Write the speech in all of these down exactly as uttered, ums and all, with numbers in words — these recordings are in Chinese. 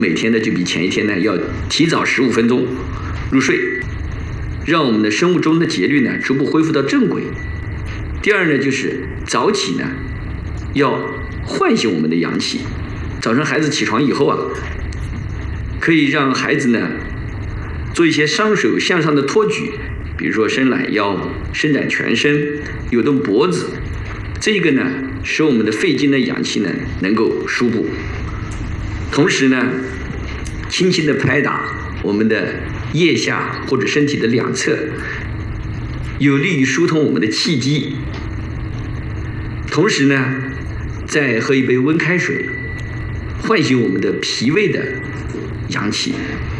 每天呢就比前一天呢要提早十五分钟入睡，让我们的生物钟的节律呢逐步恢复到正轨。第二呢，就是早起呢要唤醒我们的阳气。早上孩子起床以后啊，可以让孩子呢做一些双手向上的托举，比如说伸懒腰、伸展全身、扭动脖子，这个呢使我们的肺经的阳气呢能够输布。同时呢，轻轻的拍打我们的腋下或者身体的两侧，有利于疏通我们的气机。同时呢，再喝一杯温开水，唤醒我们的脾胃的阳气。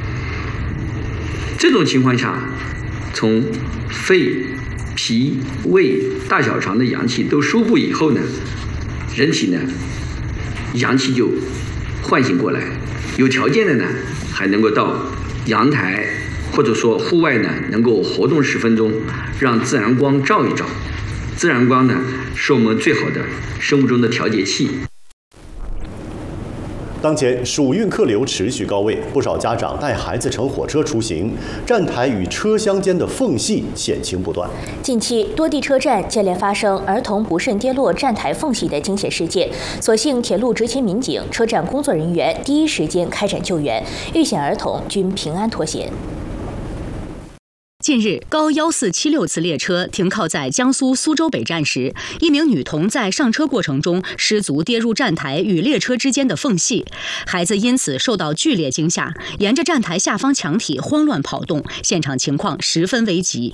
这种情况下，从肺、脾、胃、大小肠的阳气都输布以后呢，人体呢阳气就唤醒过来，有条件的呢还能够到阳台或者说户外呢能够活动十分钟，让自然光照一照。自然光呢是我们最好的生物钟的调节器。 当前暑运客流持续高位，不少家长带孩子乘火车出行，站台与车厢间的缝隙险情不断。 近期多地车站接连发生儿童不慎跌落站台缝隙的惊险事件，所幸铁路执勤民警、车站工作人员第一时间开展救援，遇险儿童均平安脱险。 近日，高一四七六次列车停靠在江苏苏州北站时，一名女童在上车过程中失足跌入站台与列车之间的缝隙，孩子因此受到剧烈惊吓，沿着站台下方墙体慌乱跑动，现场情况十分危急。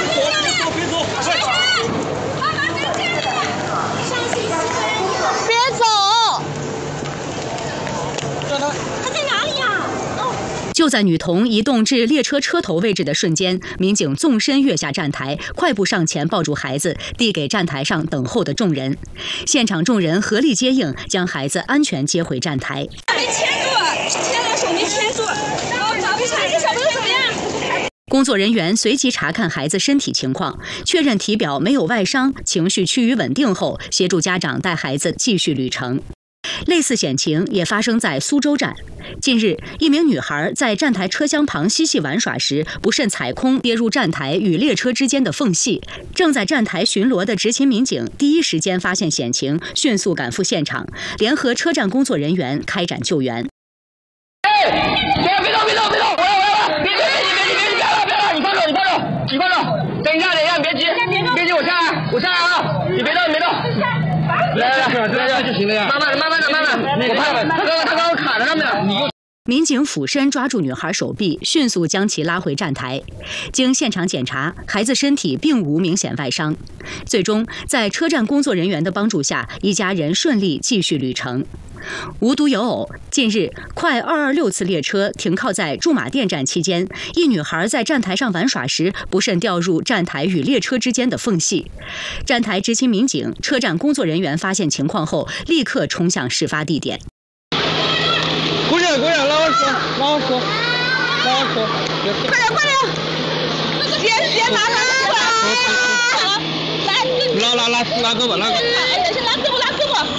就在女童移动至列车车头位置的瞬间，民警纵身跃下站台，快步上前抱住孩子，递给站台上等候的众人。现场众人合力接应，将孩子安全接回站台。 没牵住，牵了手没牵住，然后找不出来，这小朋友怎么样？ 工作人员随即查看孩子身体情况，确认体表没有外伤，情绪趋于稳定后，协助家长带孩子继续旅程。类似险情也发生在苏州站。近日，一名女孩在站台车厢旁嬉戏玩耍时，不慎踩空，跌入站台与列车之间的缝隙。正在站台巡逻的执勤民警第一时间发现险情，迅速赶赴现场，联合车站工作人员开展救援。 哎，别动，别动，别动！我来，我来，别急，别急，别急，别了，别了，你放手，你放手，你放手，等一下，等一下，你别急，别急，我下来，我下来啊！你别动，你别动。来来来，来来就行了呀。慢慢的，慢慢的，慢慢的。我怕他刚刚他刚刚卡在上面，你就。 民警俯身抓住女孩手臂，迅速将其拉回站台。经现场检查，孩子身体并无明显外伤。最终，在车站工作人员的帮助下，一家人顺利继续旅程。无独有偶，近日快二二六次列车停靠在驻马店站期间，一女孩在站台上玩耍时，不慎掉入站台与列车之间的缝隙。站台执勤民警、车站工作人员发现情况后，立刻冲向事发地点。 鼓掌鼓掌，拉我手，拉我手，拉我手， 快点快点，别别拿拿拿，来， 拉拉拉拉胳膊，拉胳膊， 哎，先拉胳膊拉胳膊，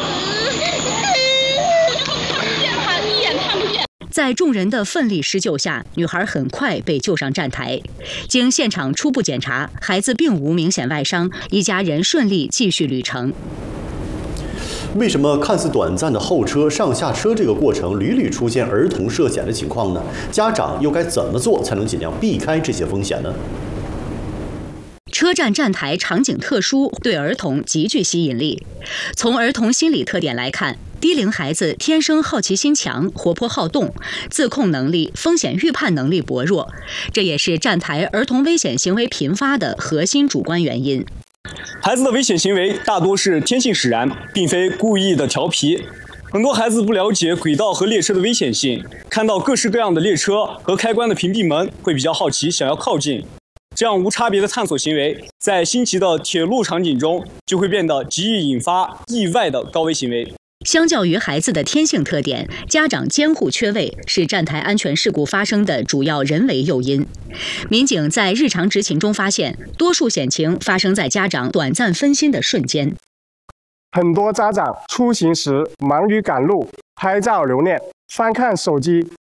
看不见他，一眼看不见。 在众人的奋力施救下，女孩很快被救上站台。经现场初步检查，孩子并无明显外伤，一家人顺利继续旅程。 为什么看似短暂的候车上下车这个过程屡屡出现儿童涉险的情况呢？家长又该怎么做才能尽量避开这些风险呢？ 车站站台场景特殊，对儿童极具吸引力。从儿童心理特点来看，低龄孩子天生好奇心强、活泼好动，自控能力、风险预判能力薄弱，这也是站台儿童危险行为频发的核心主观原因。 孩子的危险行为大多是天性使然，并非故意的调皮。很多孩子不了解轨道和列车的危险性，看到各式各样的列车和开关的屏蔽门，会比较好奇，想要靠近。这样无差别的探索行为，在新奇的铁路场景中，就会变得极易引发意外的高危行为。 相较于孩子的天性特点，家长监护缺位是站台安全事故发生的主要人为诱因。民警在日常执勤中发现，多数险情发生在家长短暂分心的瞬间。 很多家长出行时忙于赶路、拍照留念、翻看手机，